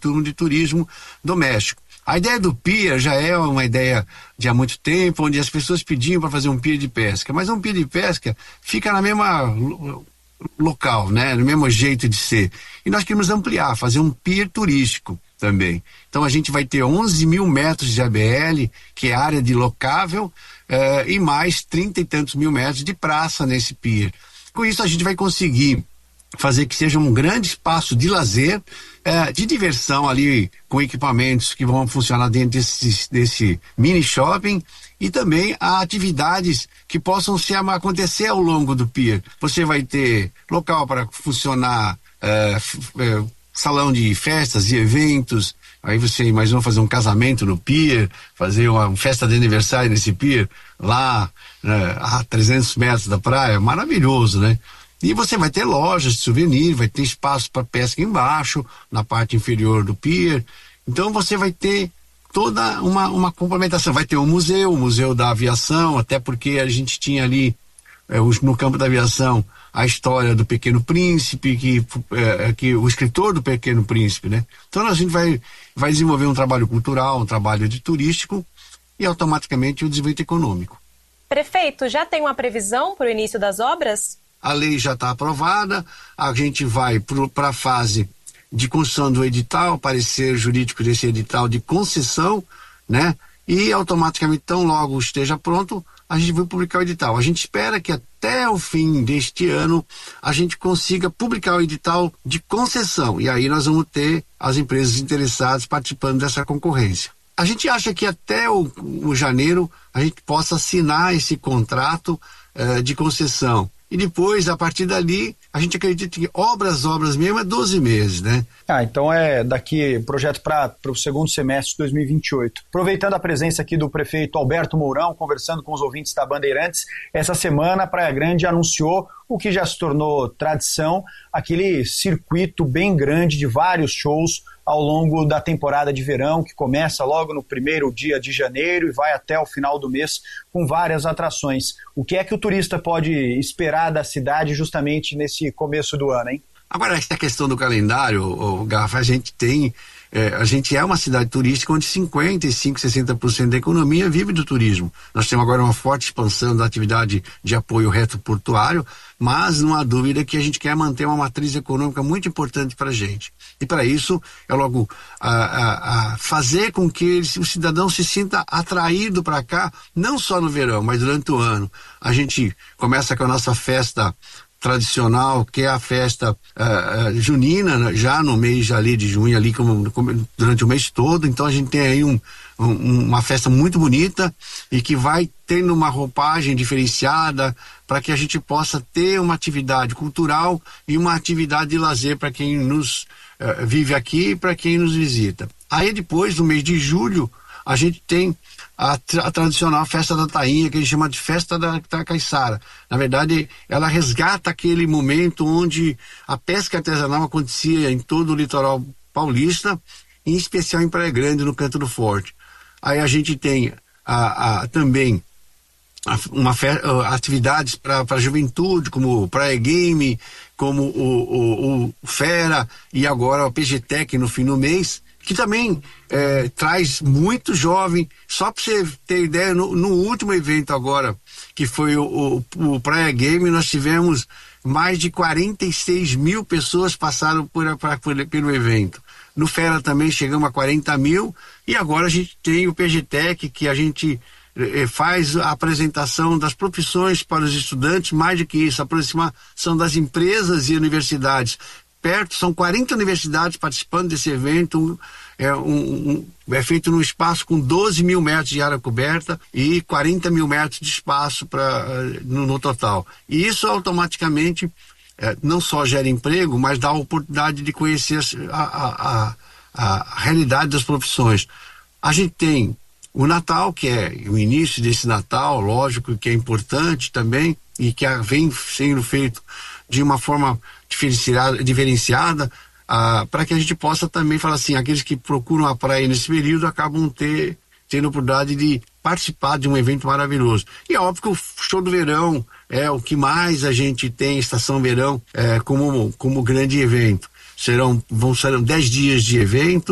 turno de turismo doméstico. A ideia do pier já é uma ideia de há muito tempo, onde as pessoas pediam para fazer um pier de pesca, mas um pier de pesca fica na mesma local, né? No mesmo jeito de ser. E nós queremos ampliar, fazer um pier turístico também. Então a gente vai ter 11 mil metros de ABL, que é área de locável, e mais 30 e tantos mil metros de praça nesse pier. Com isso a gente vai conseguir fazer que seja um grande espaço de lazer, de diversão ali, com equipamentos que vão funcionar dentro desse mini shopping, e também atividades que possam acontecer ao longo do pier. Você vai ter local para funcionar, salão de festas e eventos. Aí você imaginou fazer um casamento no pier, fazer uma festa de aniversário nesse pier, lá a 300 metros da praia, maravilhoso, né? E você vai ter lojas de souvenir, vai ter espaço para pesca embaixo, na parte inferior do pier. Então você vai ter toda uma complementação. Vai ter o Museu da Aviação, até porque a gente tinha ali, no campo da aviação, a história do Pequeno Príncipe, que o escritor do Pequeno Príncipe, né? Então a gente vai desenvolver um trabalho cultural, um trabalho de turístico e automaticamente o desenvolvimento econômico. Prefeito, já tem uma previsão para o início das obras? A lei já está aprovada, a gente vai para a fase de construção do edital, parecer jurídico desse edital de concessão, né? E automaticamente, tão logo esteja pronto, a gente vai publicar o edital. A gente espera que até o fim deste ano a gente consiga publicar o edital de concessão, e aí nós vamos ter as empresas interessadas participando dessa concorrência. A gente acha que até o janeiro a gente possa assinar esse contrato de concessão. E depois, a partir dali, a gente acredita que obras mesmo é 12 meses, né? Então é daqui projeto para o segundo semestre de 2028. Aproveitando a presença aqui do prefeito Alberto Mourão, conversando com os ouvintes da Bandeirantes, essa semana a Praia Grande anunciou o que já se tornou tradição, aquele circuito bem grande de vários shows ao longo da temporada de verão, que começa logo no primeiro dia de janeiro e vai até o final do mês com várias atrações. O que é que o turista pode esperar da cidade justamente nesse começo do ano, hein? Agora, essa questão do calendário, Garrafa, a gente é uma cidade turística onde 55%, 60% da economia vive do turismo. Nós temos agora uma forte expansão da atividade de apoio retroportuário, mas não há dúvida que a gente quer manter uma matriz econômica muito importante para a gente. E para isso, é logo fazer com que o cidadão se sinta atraído para cá, não só no verão, mas durante o ano. A gente começa com a nossa festa tradicional, que é a festa junina, já no mês ali de junho, ali durante o mês todo. Então a gente tem aí uma festa muito bonita e que vai tendo uma roupagem diferenciada para que a gente possa ter uma atividade cultural e uma atividade de lazer para quem nos vive aqui e para quem nos visita. Aí depois, no mês de julho, a gente tem a tradicional festa da tainha, que a gente chama de festa da caiçara. Na verdade, ela resgata aquele momento onde a pesca artesanal acontecia em todo o litoral paulista, em especial em Praia Grande, no Canto do Forte. Aí a gente tem também atividades para a juventude, como o Praia Game, como o Fera e agora o PGTEC no fim do mês, que também traz muito jovem. Só para você ter ideia, no último evento agora, que foi o Praia Game, nós tivemos mais de 46 mil pessoas passaram pelo evento. No Fera também chegamos a 40 mil, e agora a gente tem o PGTEC, que a gente faz a apresentação das profissões para os estudantes, mais do que isso, a aproximação das empresas e universidades. São 40 universidades participando desse evento, é feito num espaço com 12 mil metros de área coberta e 40 mil metros de espaço no total. E isso automaticamente não só gera emprego, mas dá a oportunidade de conhecer a realidade das profissões. A gente tem o Natal, que é o início desse Natal, lógico que é importante também, e que vem sendo feito de uma forma diferenciada, para que a gente possa também falar assim, aqueles que procuram a praia nesse período acabam tendo a oportunidade de participar de um evento maravilhoso. E é óbvio que o show do verão é o que mais a gente tem, estação verão, como grande evento. Serão 10 dias de evento,